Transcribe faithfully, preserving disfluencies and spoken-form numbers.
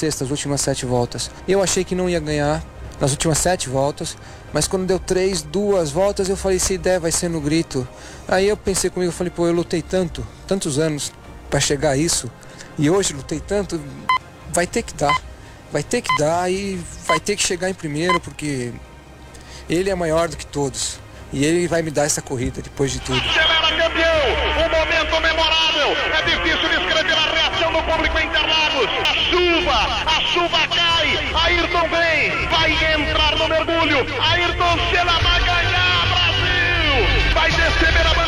sexta, as últimas sete voltas. Eu achei que não ia ganhar nas últimas sete voltas, mas quando deu três, duas voltas, eu falei, se der, vai ser no grito. Aí eu pensei comigo, eu falei, pô, eu lutei tanto, tantos anos para chegar a isso, e hoje lutei tanto, vai ter que dar. Vai ter que dar e vai ter que chegar em primeiro, porque ele é maior do que todos. E ele vai me dar essa corrida depois de tudo. Acelera, campeão! Um momento memorável! É difícil descrever a reação do público em Interlagos. A chuva! A chuva cai! Ayrton vem! Vai entrar no mergulho! Ayrton Senna vai ganhar, Brasil! Vai descer a